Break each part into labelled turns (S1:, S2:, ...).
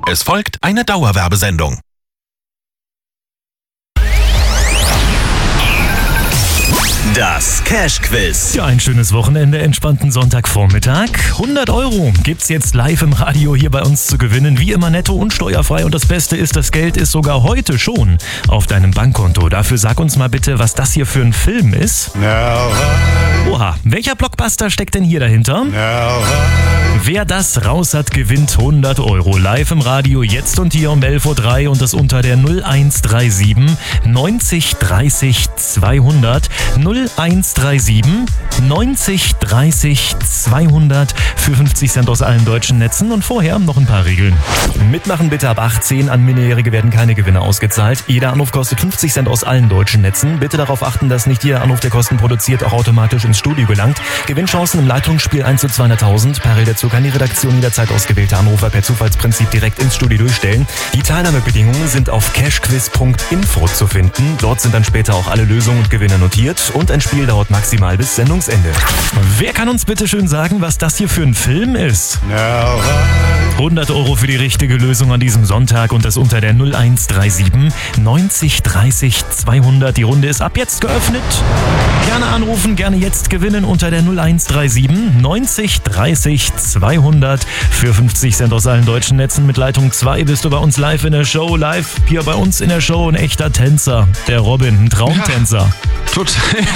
S1: Es folgt eine Dauerwerbesendung. Das Cash-Quiz.
S2: Ja, ein schönes Wochenende, entspannten Sonntagvormittag. 100 € gibt's jetzt live im Radio hier bei uns zu gewinnen. Wie immer netto und steuerfrei. Und das Beste ist, das Geld ist sogar heute schon auf deinem Bankkonto. Dafür sag uns mal bitte, was das hier für ein Film ist. Oha, welcher Blockbuster steckt denn hier dahinter? Wer das raus hat, gewinnt 100 € live im Radio, jetzt und hier um 11.03 Uhr und das unter der 0137 90 30 200. 0137 90 30 200 für 50 Cent aus allen deutschen Netzen. Und vorher noch ein paar Regeln. Mitmachen bitte ab 18, an Minderjährige werden keine Gewinne ausgezahlt. Jeder Anruf kostet 50 Cent aus allen deutschen Netzen. Bitte darauf achten, dass nicht jeder Anruf, der Kosten produziert, auch automatisch ins Studio gelangt. Gewinnchancen im Leitungsspiel 1 zu 200.000. Parallel dazu kann die Redaktion jederzeit ausgewählte Anrufer per Zufallsprinzip direkt ins Studio durchstellen. Die Teilnahmebedingungen sind auf cashquiz.info zu finden. Dort sind dann später auch alle Lösungen und Gewinne notiert. Und ein Spiel dauert maximal bis Sendungsende. Wer kann uns bitte schön sagen, was das hier für ein Film ist? 100 € für die richtige Lösung an diesem Sonntag und das unter der 0137 90 30 200. Die Runde ist ab jetzt geöffnet. Gerne anrufen, gerne jetzt gewinnen unter der 0137 90 30 200 für 50 Cent aus allen deutschen Netzen. Mit Leitung 2 bist du bei uns live in der Show. Live hier bei uns in der Show ein echter Tänzer. Der Robin, ein Traumtänzer.
S3: Ja, total.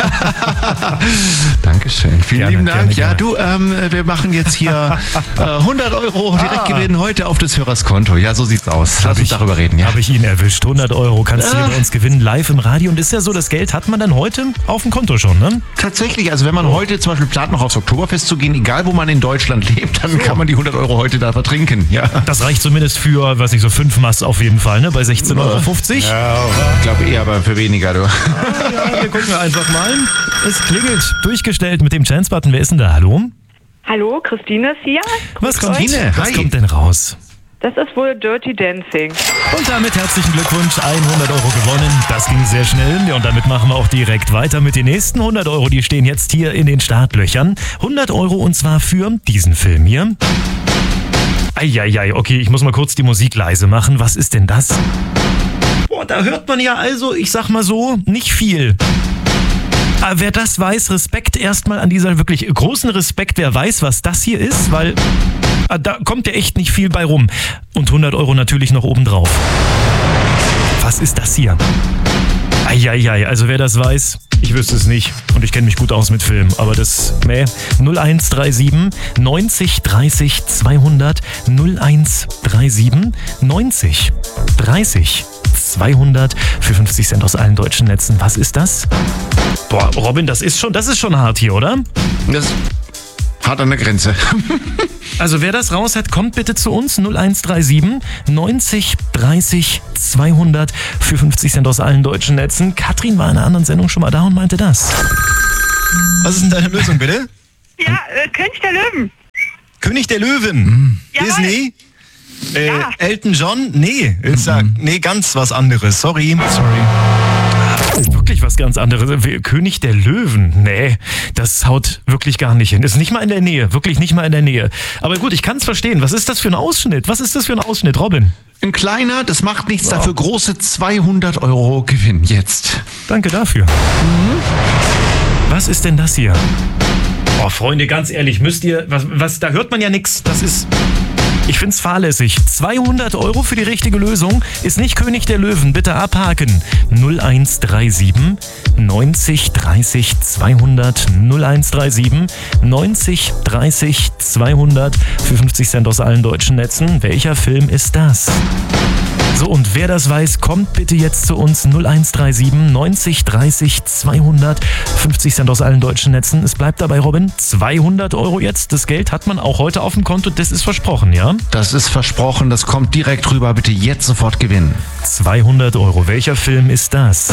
S3: Dankeschön. Vielen lieben Dank.
S2: Gerne.
S3: Ja, wir machen jetzt hier 100 € direkt gewinnen heute auf des Hörers Konto. Ja, so sieht's aus. Lass uns darüber reden. Ja.
S2: Habe ich ihn erwischt. 100 € kannst du hier bei uns gewinnen, live im Radio. Und ist ja so, das Geld hat man dann heute auf dem Konto schon, ne?
S3: Tatsächlich, also wenn man heute zum Beispiel plant, noch aufs Oktoberfest zu gehen, egal wo man in Deutschland lebt, dann kann man die 100 € heute da vertrinken. Ja.
S2: Das reicht zumindest für, weiß nicht, so 5 Mass auf jeden Fall, ne? Bei 16,50 €.
S3: Ja, ich glaube eher, aber für weniger, du.
S2: Ja, wir gucken einfach mal. Es klingelt. Durchgestellt mit dem Chance-Button. Wer ist denn da? Hallo?
S4: Hallo, Christine ist hier.
S2: Was kommt
S3: Hi.
S2: denn raus?
S4: Das ist wohl Dirty Dancing.
S2: Und damit herzlichen Glückwunsch, 100 € gewonnen. Das ging sehr schnell. Ja, und damit machen wir auch direkt weiter mit den nächsten 100 €. Die stehen jetzt hier in den Startlöchern. 100 € und zwar für diesen Film hier. Eieiei, okay, ich muss mal kurz die Musik leise machen. Was ist denn das? Boah, da hört man ja also, ich sag mal so, nicht viel. Aber wer das weiß, Respekt erstmal an dieser wirklich großen Respekt, wer weiß, was das hier ist, weil da kommt ja echt nicht viel bei rum. Und 100 € natürlich noch obendrauf. Was ist das hier? Eieiei, also wer das weiß, ich wüsste es nicht. Und ich kenne mich gut aus mit Film, aber das, 0137 90 30 200 0137 90 30 200 für 50 Cent aus allen deutschen Netzen. Was ist das? Boah, Robin, das ist schon hart hier, oder?
S3: Das ist hart an der Grenze.
S2: Also wer das raus hat, kommt bitte zu uns. 0137 90 30 200 für 50 Cent aus allen deutschen Netzen. Katrin war in einer anderen Sendung schon mal da und meinte das. Was ist denn deine Lösung, bitte?
S4: Ja, König der Löwen.
S2: König der Löwen.
S4: Jawohl.
S2: Disney?
S4: Ja.
S2: Elton John? Nee, nee, ganz was anderes. Sorry. Wirklich was ganz anderes. König der Löwen? Nee, das haut wirklich gar nicht hin. Ist nicht mal in der Nähe. Wirklich nicht mal in der Nähe. Aber gut, ich kann es verstehen. Was ist das für ein Ausschnitt? Robin?
S3: Ein kleiner, das macht nichts, dafür große 200 € Gewinn jetzt.
S2: Danke dafür. Was ist denn das hier? Oh, Freunde, ganz ehrlich, müsst ihr, was da hört man ja nichts. Das ist, ich find's fahrlässig. 200 € für die richtige Lösung ist nicht König der Löwen. Bitte abhaken. 0137 90 30 200 0137 90 30 200 für 50 Cent aus allen deutschen Netzen. Welcher Film ist das? So, und wer das weiß, kommt bitte jetzt zu uns. 0137 90 30 200 50 Cent aus allen deutschen Netzen. Es bleibt dabei, Robin, 200 € jetzt. Das Geld hat man auch heute auf dem Konto. Das ist versprochen, ja?
S3: Das ist versprochen, das kommt direkt rüber. Bitte jetzt sofort gewinnen.
S2: 200 €. Welcher Film ist das?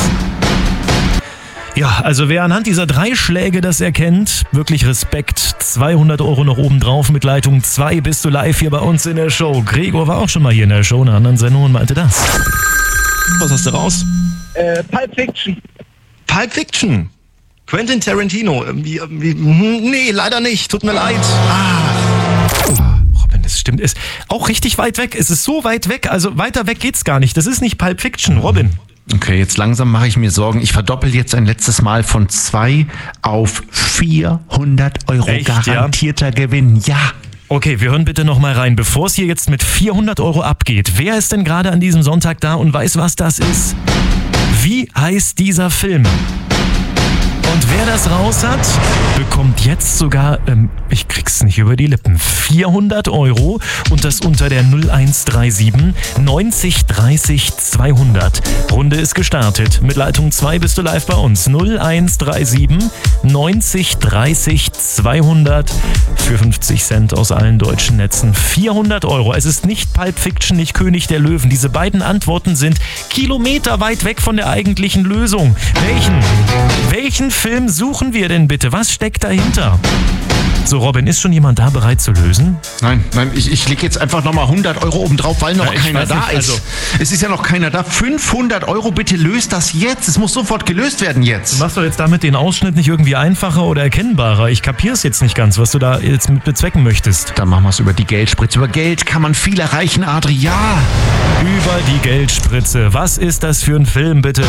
S2: Ja, also wer anhand dieser 3 Schläge das erkennt, wirklich Respekt. 200 € noch oben drauf mit Leitung 2 bist du live hier bei uns in der Show. Gregor war auch schon mal hier in der Show, in einer anderen Sendung und meinte das. Was hast du raus?
S5: Pulp Fiction.
S2: Pulp Fiction. Quentin Tarantino. Nee, leider nicht. Tut mir leid. Robin, das stimmt. Ist auch richtig weit weg. Es ist so weit weg, also weiter weg geht's gar nicht. Das ist nicht Pulp Fiction, Robin.
S3: Okay, jetzt langsam mache ich mir Sorgen. Ich verdoppel jetzt ein letztes Mal von 2 auf 400 Euro.
S2: Echt,
S3: garantierter Gewinn. Ja.
S2: Okay, wir hören bitte noch mal rein, bevor es hier jetzt mit 400 Euro abgeht. Wer ist denn gerade an diesem Sonntag da und weiß, was das ist? Wie heißt dieser Film? Und wer das raus hat, bekommt jetzt sogar, ich krieg's nicht über die Lippen, 400 Euro und das unter der 0137 90 30 200. Runde ist gestartet. Mit Leitung 2 bist du live bei uns. 0137 90 30 200 für 50 Cent aus allen deutschen Netzen. 400 Euro. Es ist nicht Pulp Fiction, nicht König der Löwen. Diese beiden Antworten sind kilometerweit weg von der eigentlichen Lösung. Welchen Film suchen wir denn bitte? Was steckt dahinter? So, Robin, ist schon jemand da bereit zu lösen?
S3: Nein, ich lege jetzt einfach nochmal 100 Euro obendrauf, weil noch keiner da ist.
S2: Also,
S3: es ist ja noch keiner da. 500 Euro, bitte löst das jetzt. Es muss sofort gelöst werden jetzt.
S2: du machst doch jetzt damit den Ausschnitt nicht irgendwie einfacher oder erkennbarer. Ich kapier's jetzt nicht ganz, was du da jetzt mit bezwecken möchtest.
S3: Dann machen wir es über die Geldspritze. Über Geld kann man viel erreichen, Adri. Ja.
S2: Über die Geldspritze. Was ist das für ein Film, bitte?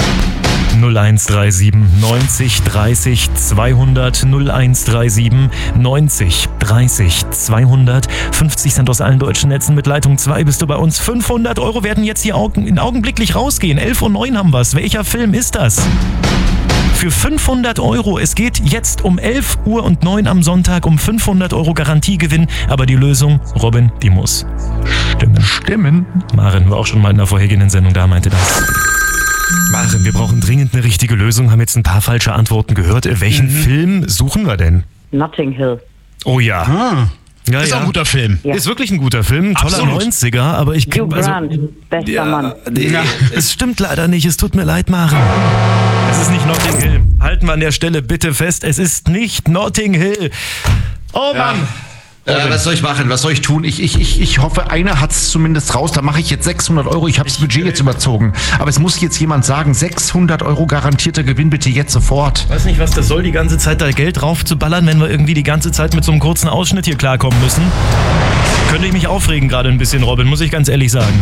S2: 0137 90 30 200 0137 90 30 200 50 Cent aus allen deutschen Netzen. Mit Leitung 2 bist du bei uns. 500 Euro werden jetzt hier augenblicklich rausgehen. 11:09 Uhr haben wir's. Welcher Film ist das? Für 500 Euro. Es geht jetzt um 11:09 Uhr am Sonntag um 500 Euro Garantiegewinn. Aber die Lösung, Robin, die muss stimmen. Maren war auch schon mal in der vorhergehenden Sendung da, meinte das. Maren, wir brauchen dringend eine richtige Lösung, haben jetzt ein paar falsche Antworten gehört. Welchen Film suchen wir denn?
S6: Notting Hill.
S2: Oh ja. Ja,
S7: Ist auch ein guter Film.
S6: Ja.
S2: Ist wirklich ein guter Film, ein toller
S7: Absolut.
S2: 90er, aber ich
S6: Hugh Grant, bester Mann.
S2: Nee, es stimmt leider nicht, es tut mir leid, Maren. Es ist nicht Notting Hill. Halten wir an der Stelle bitte fest, es ist nicht Notting Hill. Oh Mann!
S3: Was soll ich machen? Was soll ich tun? Ich hoffe, einer hat es zumindest raus. Da mache ich jetzt 600 Euro. Ich habe das Budget jetzt überzogen. Aber es muss jetzt jemand sagen, 600 Euro garantierter Gewinn bitte jetzt sofort.
S2: Ich weiß nicht, was das soll, die ganze Zeit da Geld drauf zu ballern, wenn wir irgendwie die ganze Zeit mit so einem kurzen Ausschnitt hier klarkommen müssen. Könnte ich mich aufregen gerade ein bisschen, Robin, muss ich ganz ehrlich sagen.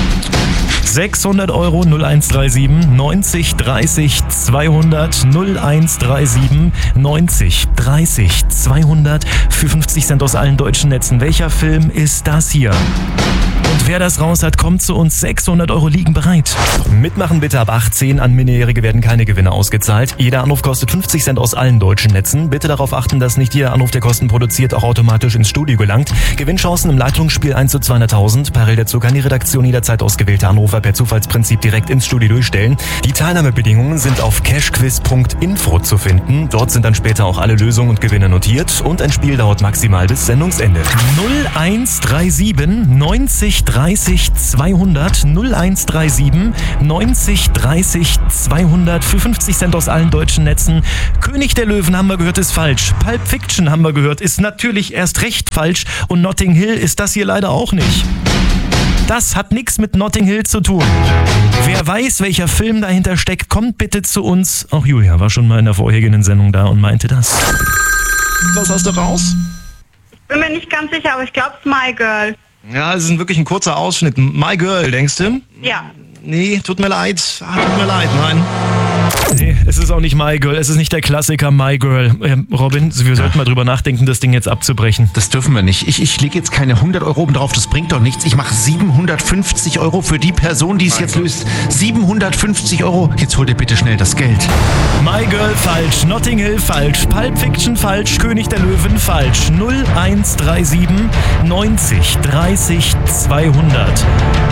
S2: 600 Euro 0137 90 30 200 0137 90 30 200 für 50 Cent aus allen deutschen Netzen. Welcher Film ist das hier? Und wer das raus hat, kommt zu uns. 600 Euro liegen bereit. Mitmachen bitte ab 18. An Minderjährige werden keine Gewinne ausgezahlt. Jeder Anruf kostet 50 Cent aus allen deutschen Netzen. Bitte darauf achten, dass nicht jeder Anruf, der Kosten produziert, auch automatisch ins Studio gelangt. Gewinnchancen im Leitungsspiel 1 zu 200.000. Parallel dazu kann die Redaktion jederzeit ausgewählte Anrufer per Zufallsprinzip direkt ins Studio durchstellen. Die Teilnahmebedingungen sind auf cashquiz.info zu finden. Dort sind dann später auch alle Lösungen und Gewinne notiert. Und ein Spiel dauert maximal bis Sendungsende. 0137 90 30 200 0137 90 30 200 für 50 Cent aus allen deutschen Netzen. König der Löwen haben wir gehört, ist falsch. Pulp Fiction haben wir gehört, ist natürlich erst recht falsch. Und Notting Hill ist das hier leider auch nicht. Das hat nichts mit Notting Hill zu tun. Wer weiß, welcher Film dahinter steckt, kommt bitte zu uns. Auch Julia war schon mal in der vorhergehenden Sendung da und meinte das.
S7: Was hast du raus?
S4: Bin mir nicht ganz sicher, aber ich glaube, es ist My Girl.
S7: Ja, es ist wirklich ein kurzer Ausschnitt. My Girl, denkst du?
S4: Ja.
S7: Nee, tut mir leid. Tut mir leid, nein.
S2: Nee, es ist auch nicht My Girl, es ist nicht der Klassiker My Girl. Robin, wir sollten mal drüber nachdenken, das Ding jetzt abzubrechen.
S3: Das dürfen wir nicht. Ich lege jetzt keine 100 Euro oben drauf, das bringt doch nichts. Ich mache 750 Euro für die Person, die es jetzt löst. 750 Euro. Jetzt hol dir bitte schnell das Geld.
S2: My Girl falsch, Notting Hill falsch, Pulp Fiction falsch, König der Löwen falsch. 0137 90 30 200.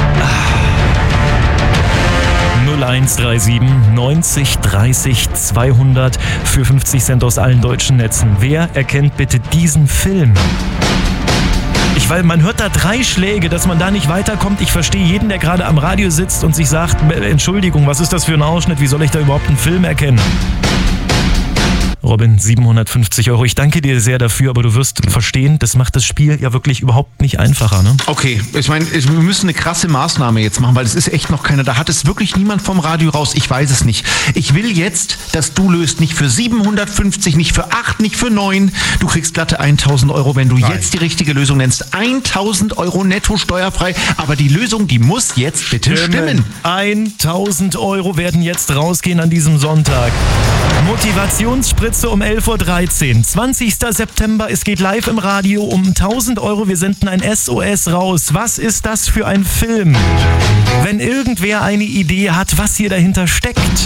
S2: 0137 90 30 200 für 50 Cent aus allen deutschen Netzen. Wer erkennt bitte diesen Film? Weil man hört da 3 Schläge, dass man da nicht weiterkommt. Ich verstehe jeden, der gerade am Radio sitzt und sich sagt, Entschuldigung, was ist das für ein Ausschnitt? Wie soll ich da überhaupt einen Film erkennen? Robin, 750 Euro. Ich danke dir sehr dafür, aber du wirst verstehen, das macht das Spiel ja wirklich überhaupt nicht einfacher, ne?
S3: Okay, ich meine, wir müssen eine krasse Maßnahme jetzt machen, weil es ist echt noch keiner. Da hat es wirklich niemand vom Radio raus. Ich weiß es nicht. Ich will jetzt, dass du löst. Nicht für 750, nicht für 8, nicht für 9. Du kriegst glatte 1000 Euro, wenn du jetzt die richtige Lösung nennst. 1000 Euro netto steuerfrei. Aber die Lösung, die muss jetzt bitte stimmen.
S2: 1000 Euro werden jetzt rausgehen an diesem Sonntag. Motivationsspritze um 11.13 Uhr. 20. September, es geht live im Radio um 1000 Euro. Wir senden ein SOS raus. Was ist das für ein Film? Wenn irgendwer eine Idee hat, was hier dahinter steckt,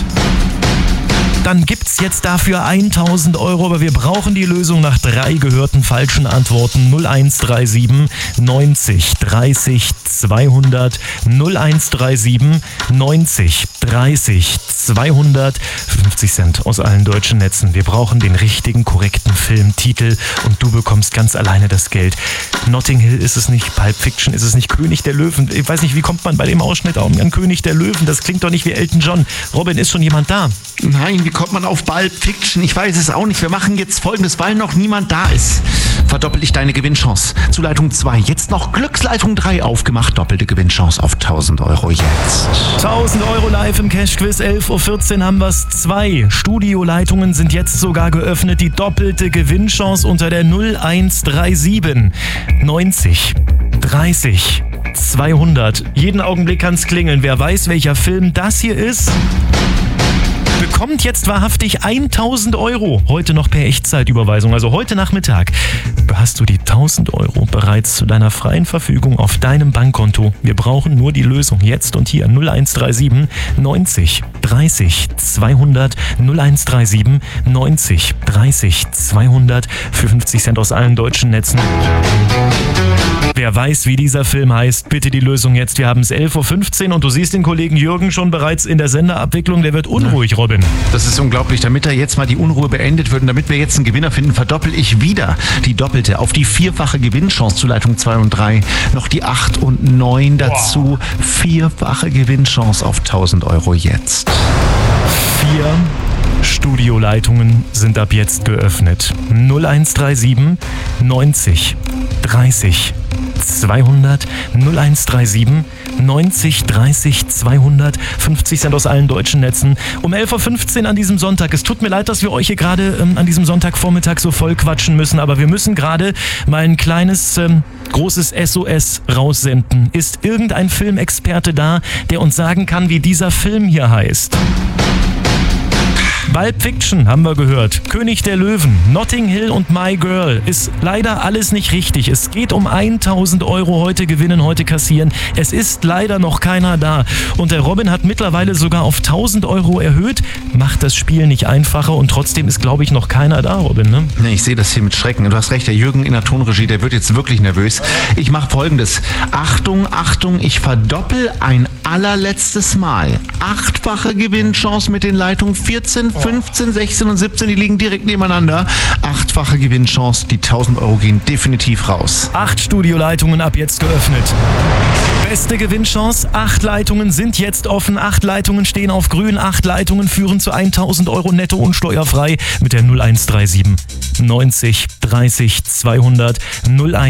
S2: dann gibt's jetzt dafür 1000 Euro, aber wir brauchen die Lösung nach 3 gehörten falschen Antworten. 0137 90 30 200 0137 90 30 200 50 Cent aus allen deutschen Netzen. Wir brauchen den richtigen, korrekten Filmtitel und du bekommst ganz alleine das Geld. Notting Hill ist es nicht, Pulp Fiction ist es nicht, König der Löwen. Ich weiß nicht, wie kommt man bei dem Ausschnitt an König der Löwen? Das klingt doch nicht wie Elton John. Robin, ist schon jemand da?
S3: Nein, wie kommt man auf Pulp Fiction? Ich weiß es auch nicht. Wir machen jetzt Folgendes, weil noch niemand da ist. Verdoppel ich deine Gewinnchance. Zu Leitung 2. Jetzt noch Glücksleitung 3 aufgemacht. Doppelte Gewinnchance auf 1000 Euro jetzt.
S2: 1000 Euro live im Cash-Quiz. 11.14 Uhr haben wir es. 2 Studioleitungen sind jetzt sogar geöffnet. Die doppelte Gewinnchance unter der 0137 90 30 200. Jeden Augenblick kann es klingeln. Wer weiß, welcher Film das hier ist, bekommt jetzt wahrhaftig 1000 Euro. Heute noch per Echtzeitüberweisung. Also heute Nachmittag hast du die 1000 Euro bereits zu deiner freien Verfügung auf deinem Bankkonto. Wir brauchen nur die Lösung jetzt und hier. 0137 90 30 200 0137 90 30 200 für 50 Cent aus allen deutschen Netzen. Wer weiß, wie dieser Film heißt, bitte die Lösung jetzt. Wir haben es 11.15 Uhr und du siehst den Kollegen Jürgen schon bereits in der Senderabwicklung. Der wird unruhig, Robin.
S3: Das ist unglaublich. Damit da jetzt mal die Unruhe beendet wird und damit wir jetzt einen Gewinner finden, verdoppel ich wieder die doppelte auf die 4-fache Gewinnchance zu Leitung 2 und 3. Noch die 8 und 9 dazu. 4-fache Gewinnchance auf 1000 Euro jetzt.
S2: 4 Studioleitungen sind ab jetzt geöffnet. 0137 90 30 200 0137 90 30 200 50 Cent aus allen deutschen Netzen. Um 11.15 Uhr an diesem Sonntag. Es tut mir leid, dass wir euch hier gerade an diesem Sonntagvormittag so voll quatschen müssen, aber wir müssen gerade mal ein kleines, großes SOS raussenden. Ist irgendein Filmexperte da, der uns sagen kann, wie dieser Film hier heißt? Pulp Fiction haben wir gehört. König der Löwen, Notting Hill und My Girl. Ist leider alles nicht richtig. Es geht um 1000 Euro heute gewinnen, heute kassieren. Es ist leider noch keiner da. Und der Robin hat mittlerweile sogar auf 1000 Euro erhöht. Macht das Spiel nicht einfacher und trotzdem ist, glaube ich, noch keiner da, Robin, ne?
S3: Nee, ich sehe das hier mit Schrecken. Du hast recht, der Jürgen in der Tonregie, der wird jetzt wirklich nervös. Ich mache Folgendes. Achtung, Achtung, ich verdoppel ein allerletztes Mal. 8-fache Gewinnchance mit den Leitungen 14, 15, 16 und 17, die liegen direkt nebeneinander. 8-fache Gewinnchance, die 1000 Euro gehen definitiv raus.
S2: 8 Studioleitungen ab jetzt geöffnet. Beste Gewinnchance, 8 Leitungen sind jetzt offen, 8 Leitungen stehen auf grün, 8 Leitungen führen zu 1000 Euro netto und steuerfrei mit der 0137 90 30 200 01